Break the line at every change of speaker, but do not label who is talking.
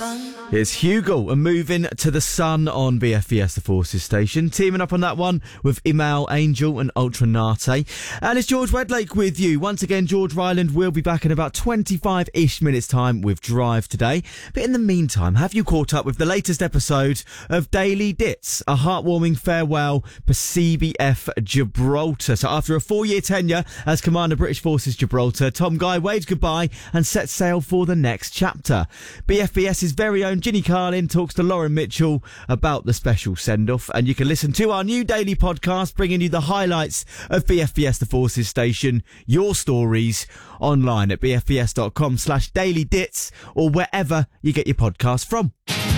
It's Hugo and Moving to the Sun on BFBS The Forces station. Teaming up on that one with Imal Angel and Ultra Nate. And it's George Wedlake with you. Once again, George Ryland will be back in about 25-ish minutes time with Drive today. But in the meantime, have you caught up with the latest episode of Daily Dits? A heartwarming farewell for CBF Gibraltar. So after a 4-year tenure as Commander British Forces Gibraltar, Tom Guy waved goodbye and set sail for the next chapter. BFBS's very own Ginny Carlin talks to Lauren Mitchell about the special send-off, and you can listen to our new daily podcast bringing you the highlights of BFBS The Forces station, your stories, online at bfbs.com/dailydits or wherever you get your podcast from.